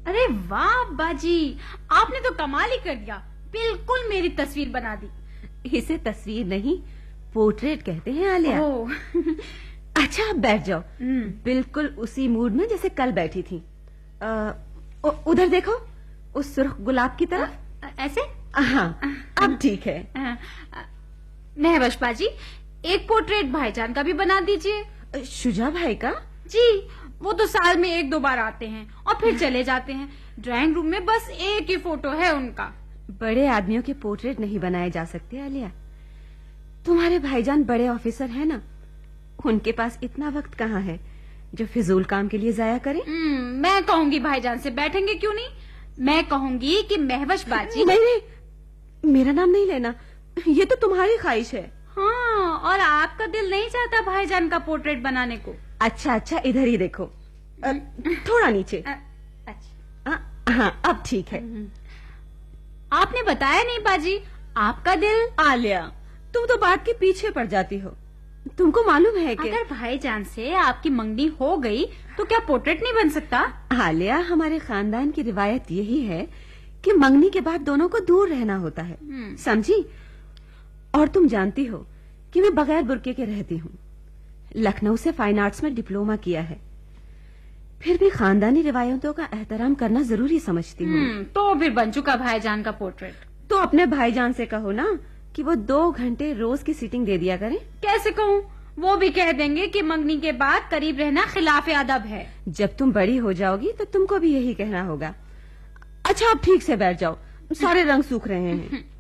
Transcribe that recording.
ارے واہ باجی، آپ نے تو کمال ہی کر دیا، بالکل میری تصویر بنا دی۔ اسے تصویر نہیں پورٹریٹ کہتے ہیں عالیہ۔ اچھا اب بیٹھ جاؤ، بالکل اسی موڈ میں جیسے کل بیٹھی تھی۔ ادھر دیکھو، اس سرخ گلاب کی طرف۔ ایسے؟ ہاں اب ٹھیک ہے۔ مہوش باجی، ایک پورٹریٹ بھائی جان کا بھی بنا دیجئے۔ شجاع بھائی کا؟ جی، وہ تو سال میں 1-2 بار آتے ہیں اور پھر چلے جاتے ہیں، ڈرائنگ روم میں بس ایک ہی فوٹو ہے ان کا۔ بڑے آدمیوں کے پورٹریٹ نہیں بنائے جا سکتے عالیہ، تمہارے بھائی جان بڑے آفیسر ہیں نا، ان کے پاس اتنا وقت کہاں ہے جو فضول کام کے لیے ضائع کریں۔ میں کہوں گی بھائی جان سے بیٹھیں گے کیوں نہیں، میں کہوں گی کہ مہوش باجی۔ نہیں، میرا نام نہیں لینا، یہ تو تمہاری خواہش ہے۔ ہاں، اور آپ کا دل نہیں چاہتا بھائی جان کا پورٹریٹ بنانے کو؟ اچھا ادھر ہی دیکھو، تھوڑا نیچے۔ اچھا ہاں اب ٹھیک ہے۔ آپ نے بتایا نہیں باجی، آپ کا دل۔ عالیہ، تم تو بات کے پیچھے پڑ جاتی ہو، تم کو معلوم ہے کہ اگر بھائی جان سے آپ کی منگنی ہو گئی تو کیا پورٹریٹ نہیں بن سکتا؟ عالیہ، ہمارے خاندان کی روایت یہی ہے کہ منگنی کے بعد دونوں کو دور رہنا ہوتا ہے، سمجھی؟ اور تم جانتی ہو کہ میں بغیر برقعے کے رہتی ہوں، لکھنؤ سے فائن آرٹس میں ڈپلومہ کیا ہے، پھر بھی خاندانی روایتوں کا احترام کرنا ضروری سمجھتی ہوں۔ تو پھر بن چکا بھائی جان کا پورٹریٹ۔ تو اپنے بھائی جان سے کہو نا کہ وہ 2 گھنٹے روز کی سیٹنگ دے دیا کریں۔ کیسے کہوں؟ وہ بھی کہہ دیں گے کہ منگنی کے بعد قریب رہنا خلاف ادب ہے۔ جب تم بڑی ہو جاؤ گی تو تم کو بھی یہی کہنا ہوگا۔ اچھا اب ٹھیک سے بیٹھ جاؤ، سارے رنگ سوکھ رہے ہیں۔